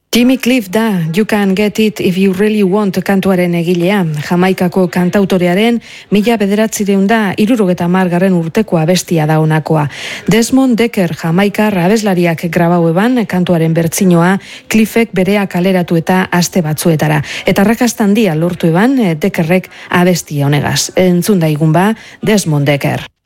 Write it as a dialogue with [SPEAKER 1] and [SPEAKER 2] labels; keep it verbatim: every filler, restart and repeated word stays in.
[SPEAKER 1] Jimmy Cliff da You Can Get It If You Really Want kantuaren egilea. Jamaikako kantautorearen mila bederatzireun da hirurogeta hamargarren urtekoa bestia da honakoa. Desmond Decker jamaikar abeslariak grabau eban kantuaren bertsinoa Cliffek berea kaleratu eta aste batzuetara. Eta arrakasta handia lortu eban Deckerrek abestia honegaz. Entzun daigun ba Desmond Decker.